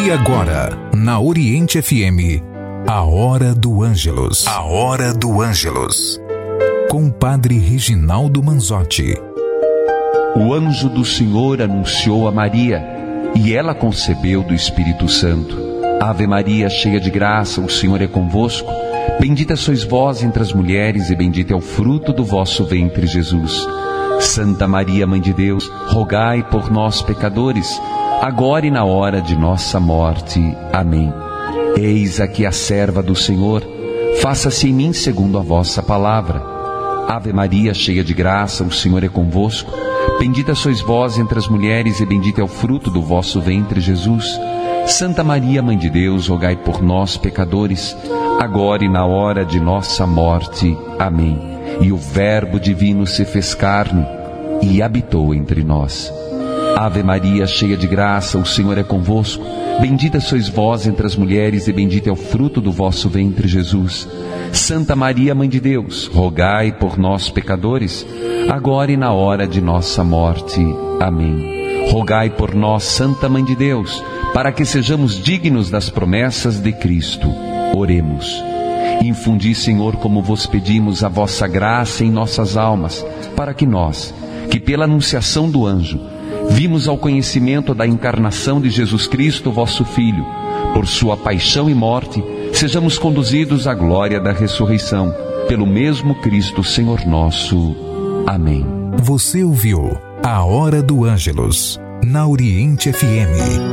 E agora, na Oriente FM, a Hora do Ângelus. A Hora do Ângelus. Com o Padre Reginaldo Manzotti. O anjo do Senhor anunciou a Maria, e ela concebeu do Espírito Santo. Ave Maria, cheia de graça, o Senhor é convosco. Bendita sois vós entre as mulheres, e bendito é o fruto do vosso ventre, Jesus. Santa Maria, Mãe de Deus, rogai por nós, pecadores, agora e na hora de nossa morte. Amém. Eis aqui a serva do Senhor, faça-se em mim segundo a vossa palavra. Ave Maria, cheia de graça, o Senhor é convosco. Bendita sois vós entre as mulheres, e bendito é o fruto do vosso ventre, Jesus. Santa Maria, Mãe de Deus, rogai por nós, pecadores, agora e na hora de nossa morte. Amém. E o Verbo divino se fez carne e habitou entre nós. Ave Maria, cheia de graça, o Senhor é convosco. Bendita sois vós entre as mulheres, e bendito é o fruto do vosso ventre, Jesus. Santa Maria, Mãe de Deus, rogai por nós, pecadores, agora e na hora de nossa morte. Amém. Rogai por nós, Santa Mãe de Deus, para que sejamos dignos das promessas de Cristo. Oremos. Infundi, Senhor, como vos pedimos, a vossa graça em nossas almas, para que nós, que pela anunciação do anjo, vimos ao conhecimento da encarnação de Jesus Cristo, vosso Filho, por sua paixão e morte, sejamos conduzidos à glória da ressurreição, pelo mesmo Cristo, Senhor nosso. Amém. Você ouviu a Hora do Ângelus, na Oriente FM.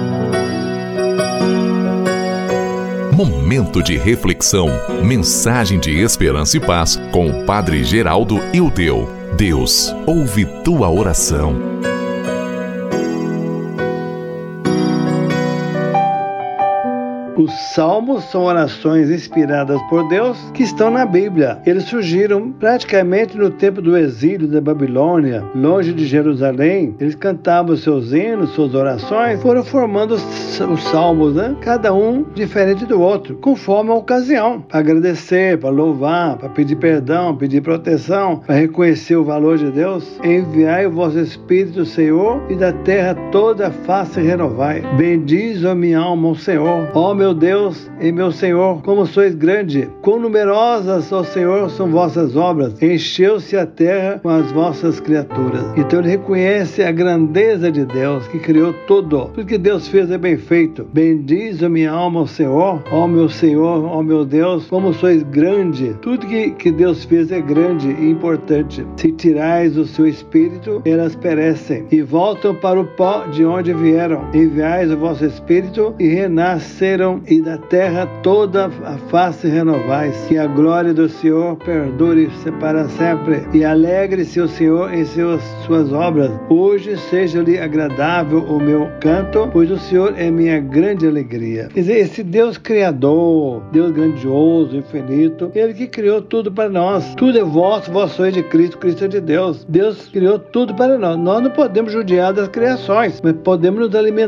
Momento de reflexão, mensagem de esperança e paz com o Padre Geraldo Ildeu. Deus ouve tua oração. Os salmos são orações inspiradas por Deus que estão na Bíblia. Eles surgiram praticamente no tempo do exílio da Babilônia, longe de Jerusalém. Eles cantavam seus hinos, suas orações, foram formando os salmos, né? Cada um diferente do outro, conforme a ocasião. Para agradecer, para louvar, para pedir perdão, pedir proteção, para reconhecer o valor de Deus. Enviai o vosso Espírito, Senhor, e da terra toda a face renovai. Bendiz, ó minha alma, o Senhor. Ó meu Deus e meu Senhor, como sois grande, quão numerosas, ó Senhor, são vossas obras, encheu-se a terra com as vossas criaturas. Então ele reconhece a grandeza de Deus, que criou tudo. Tudo que Deus fez é bem feito. Bendiz a minha alma ao Senhor, ó meu Senhor, ó meu Deus, como sois grande. Tudo que Deus fez é grande e importante. Se tirais o seu Espírito, elas perecem e voltam para o pó de onde vieram. Enviais o vosso Espírito e renasceram, e da terra toda a face renovais. Que a glória do Senhor perdure-se para sempre, e alegre-se o Senhor em suas obras. Hoje seja-lhe agradável o meu canto, pois o Senhor é minha grande alegria. Quer dizer, esse Deus criador, Deus grandioso, infinito, Ele que criou tudo para nós. Tudo é vosso, vós sois de Cristo, Cristo é de Deus. Deus criou tudo para nós. Nós não podemos judiar das criações, mas podemos nos alimentar